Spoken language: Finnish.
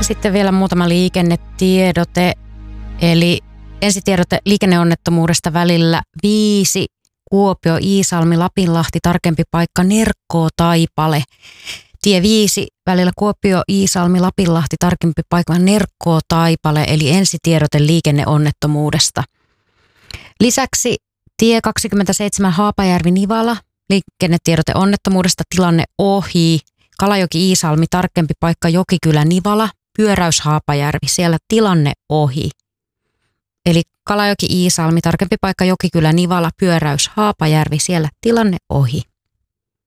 Sitten vielä muutama liikennetiedote. Eli ensitiedote liikenneonnettomuudesta välillä 5 Kuopio, Iisalmi, Lapinlahti, tarkempi paikka Nerkkoo, Taipale. Tie 5 välillä Kuopio, Iisalmi, Lapinlahti, tarkempi paikka Nerkkoo, Taipale, eli ensitiedote liikenneonnettomuudesta. Lisäksi tie 27 Haapajärvi, Nivala, liikennetiedote onnettomuudesta, tilanne ohi. Kalajoki, Iisalmi, tarkempi paikka Jokikylä, Nivala, pyöräys Haapajärvi, siellä tilanne ohi. Eli Kalajoki, Iisalmi, tarkempi paikka Jokikylä, Nivala, pyöräys Haapajärvi, siellä tilanne ohi.